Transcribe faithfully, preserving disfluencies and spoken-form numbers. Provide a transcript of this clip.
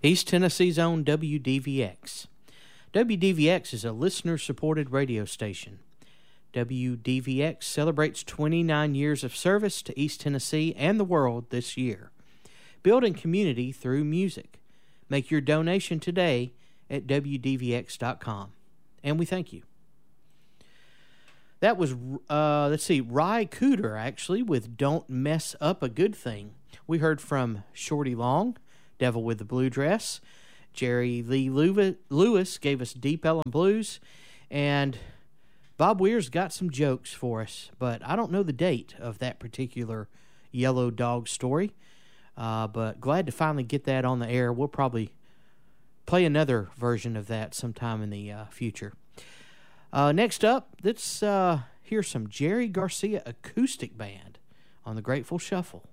East Tennessee's own W D V X. W D V X is a listener-supported radio station. W D V X celebrates twenty-nine years of service to East Tennessee and the world this year. Building community through music. Make your donation today at W D V X dot com. And we thank you. That was, uh, let's see, Ry Cooder, actually, with Don't Mess Up a Good Thing. We heard from Shorty Long, Devil with the Blue Dress. Jerry Lee Lewis gave us Deep Ellum Blues. And Bob Weir's got some jokes for us, but I don't know the date of that particular Yellow Dog story. Uh, but glad to finally get that on the air. We'll probably play another version of that sometime in the uh, future. Uh, next up, let's uh, hear some Jerry Garcia Acoustic Band on the Grateful Shuffle.